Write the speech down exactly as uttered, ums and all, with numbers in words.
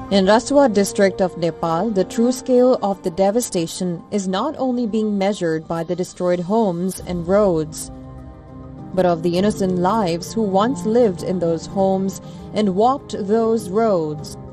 In Raswa district of Nepal, the true scale of the devastation is not only being measured by the destroyed homes and roads, but of the innocent lives who once lived in those homes and walked those roads.